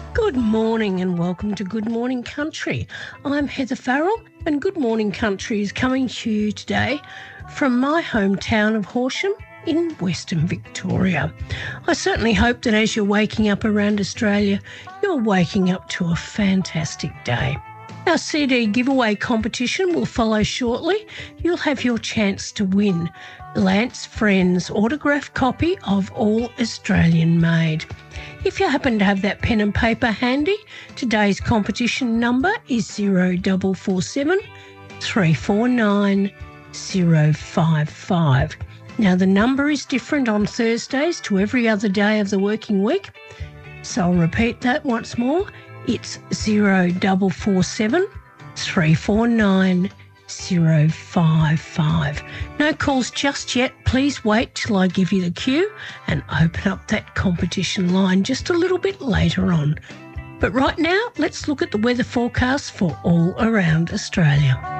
Good morning and welcome to Good Morning Country. I'm Heather Farrell and Good Morning Country is coming to you today from my hometown of Horsham in Western Victoria. I certainly hope that as you're waking up around Australia, you're waking up to a fantastic day. Our CD giveaway competition will follow shortly. You'll have your chance to win Lance Friend's autographed copy of All Australian Made. If you happen to have that pen and paper handy, today's competition number is 0447 349 055. Now, the number is different on Thursdays to every other day of the working week. So I'll repeat that once more. It's 0447 349 055. No calls just yet. Please wait till I give you the cue and open up that competition line just a little bit later on. But right now, let's look at the weather forecast for all around Australia.